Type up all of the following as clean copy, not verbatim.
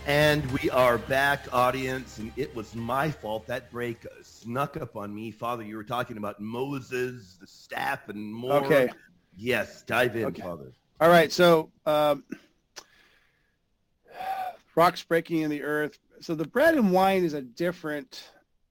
And we are back, audience, and it was my fault. That break snuck up on me. Father, you were talking about Moses, the staff, and more. Okay. Yes, dive in, Okay. Father. All right. So rocks breaking in the earth. So the bread and wine is a different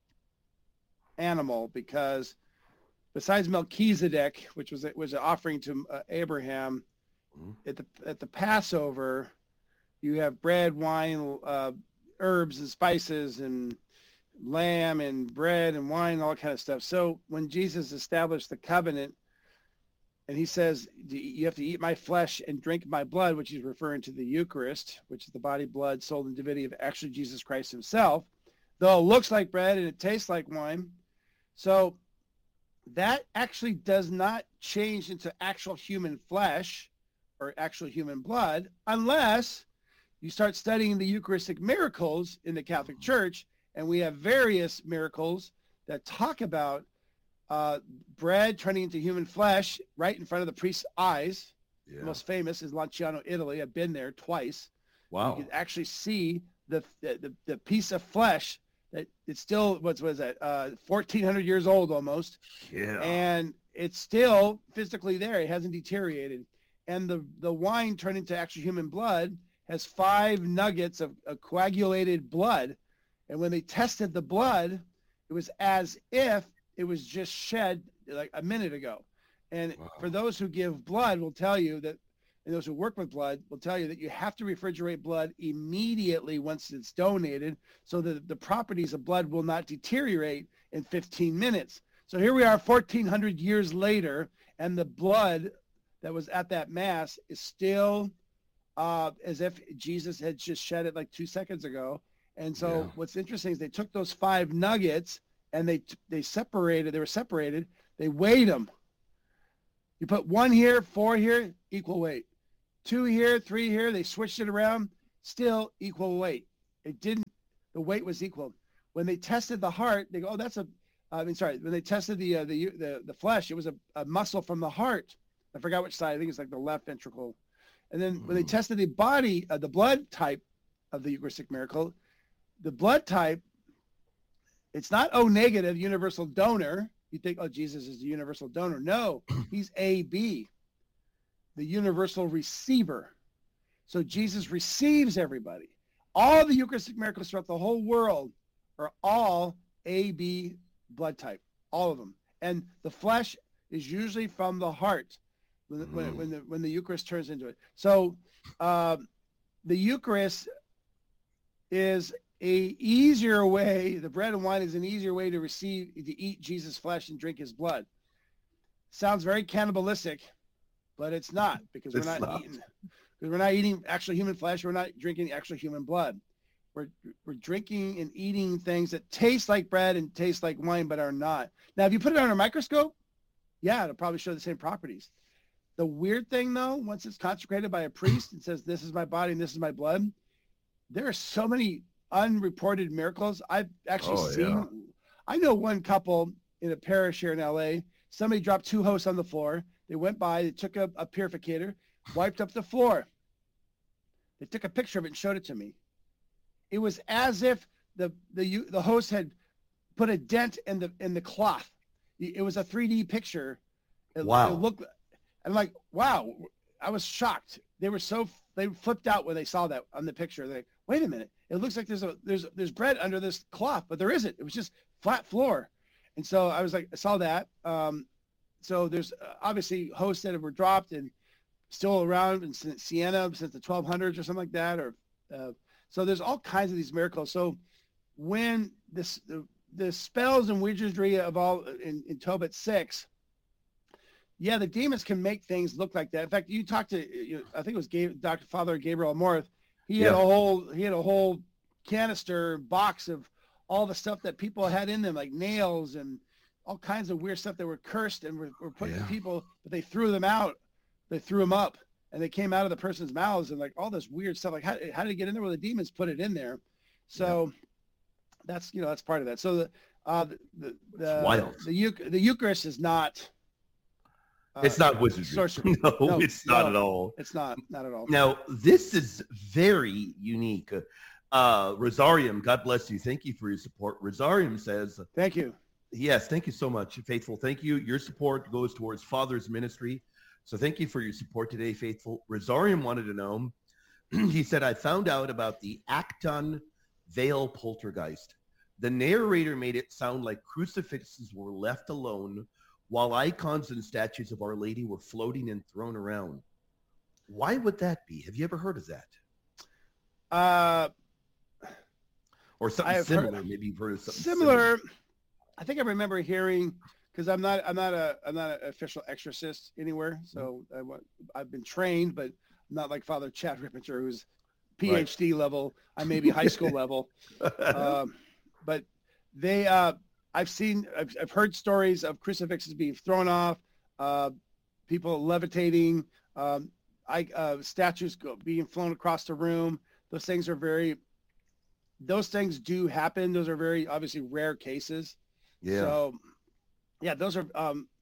animal because besides Melchizedek, which was an offering to Abraham, at the Passover, you have bread, wine, herbs and spices and lamb and bread and wine, all kind of stuff. So when Jesus established the covenant and he says, you have to eat my flesh and drink my blood, which he's referring to the Eucharist, which is the body, blood, soul, and divinity of actually Jesus Christ himself, though it looks like bread and it tastes like wine. So that actually does not change into actual human flesh or actual human blood unless you start studying the Eucharistic miracles in the Catholic Church, and we have various miracles that talk about bread turning into human flesh right in front of the priest's eyes. Yeah. The most famous is Lanciano, Italy. I've been there twice. Wow. You can actually see the piece of flesh that it's still, what was that, 1,400 years old almost. Yeah. And it's still physically there. It hasn't deteriorated. And the wine turned into actual human blood has 5 nuggets of coagulated blood. And when they tested the blood, it was as if it was just shed like a minute ago. And for those who give blood will tell you that, and those who work with blood will tell you that you have to refrigerate blood immediately once it's donated so that the properties of blood will not deteriorate in 15 minutes. So here we are 1,400 years later, and the blood that was at that mass is still as if Jesus had just shed it like 2 seconds ago. And so what's interesting is they took those 5 nuggets and they were separated. They weighed them. You put 1 here, 4 here, equal weight. 2 here, 3 here, they switched it around, still equal weight. The weight was equal. When they tested the heart, they go, when they tested the flesh, it was a muscle from the heart. I forgot which side. I think it's like the left ventricle. And then when they tested the body, the blood type of the Eucharistic miracle, the blood type, it's not O negative, universal donor. You think, oh, Jesus is the universal donor. No, he's AB, the universal receiver. So Jesus receives everybody. All the Eucharistic miracles throughout the whole world are all AB blood type, all of them. And the flesh is usually from the heart. When the Eucharist turns into it. So the Eucharist is a easier way, the bread and wine is an easier way to eat Jesus' flesh and drink his blood. Sounds very cannibalistic, but it's not, because we're not eating actual human flesh, we're not drinking actual human blood. We're drinking and eating things that taste like bread and taste like wine, but are not. Now, if you put it under a microscope, yeah, it'll probably show the same properties. The weird thing, though, once it's consecrated by a priest and says, this is my body and this is my blood, there are so many unreported miracles I've actually seen. Yeah. I know one couple in a parish here in LA, somebody dropped 2 hosts on the floor. They went by, they took a purificator, wiped up the floor. They took a picture of it and showed it to me. It was as if the host had put a dent in the cloth. It was a 3D picture. Wow. It looked, I'm like, wow, I was shocked. They flipped out when they saw that on the picture. They're like, wait a minute. It looks like there's bread under this cloth, but there isn't. It was just flat floor. And so I was like, I saw that. So there's obviously hosts that were dropped and still around in Siena since the 1200s or something like that. So there's all kinds of these miracles. So when the spells and wizardry of all in Tobit 6, yeah, the demons can make things look like that. In fact, you talked to, I think it was Dr. Father Gabriel Amorth. He had a whole canister box of all the stuff that people had in them, like nails and all kinds of weird stuff that were cursed and were put in people, but they threw them out. They threw them up, and they came out of the person's mouths, and like all this weird stuff. Like how did it get in there? Well, the demons put it in there. So that's part of that. So the Eucharist is not. It's not wizardry. Sorcery. No, it's not at all. It's not at all. Now, this is very unique. Rosarium, God bless you. Thank you for your support. Rosarium says, Thank you. yes, thank you so much, Faithful. Thank you. Your support goes towards Father's ministry. So thank you for your support today, Faithful. Rosarium wanted to know, he said, I found out about the Acton Vale poltergeist. The narrator made it sound like crucifixes were left alone while icons and statues of Our Lady were floating and thrown around. Why would that be? Have you ever heard of that? Or something similar? Maybe you've heard of something similar. I think I remember hearing, because I'm not an official exorcist anywhere, so I've been trained, but not like Father Chad Rippinger, who's PhD level. I may be high school level, but I've heard stories of crucifixes being thrown off, people levitating, statues being flown across the room. Those things do happen. Those are very obviously rare cases. Yeah. So yeah, those are,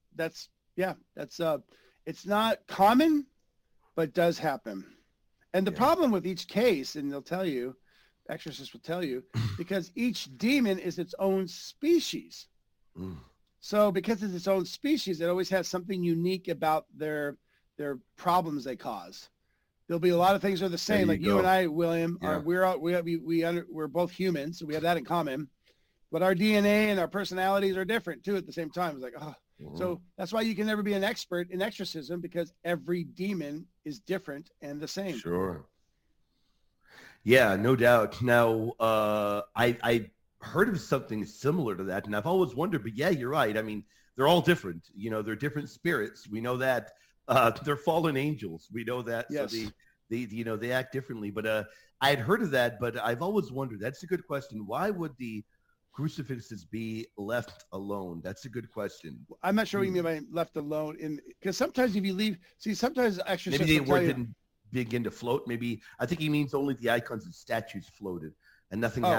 it's not common, but does happen. And the problem with each case, and they'll tell you, exorcists will tell you, because each demon is its own species. Mm. So because it's its own species, it always has something unique about their problems they cause. There'll be a lot of things that are the same. Like you and I, William, we're both humans, so we have that in common. But our DNA and our personalities are different too at the same time. It's like, So that's why you can never be an expert in exorcism, because every demon is different and the same. Sure. Yeah, no doubt. Now, I heard of something similar to that, and I've always wondered, but yeah, you're right. I mean, they're all different. You know, they're different spirits. We know that. They're fallen angels. We know that. Yes. So they act differently. But I had heard of that, but I've always wondered. That's a good question. Why would the crucifixes be left alone? That's a good question. I'm not sure what you mean by left alone, because sometimes if you leave, sometimes exorcists maybe they didn't begin to float. Maybe I think he means only the icons and statues floated and nothing happened.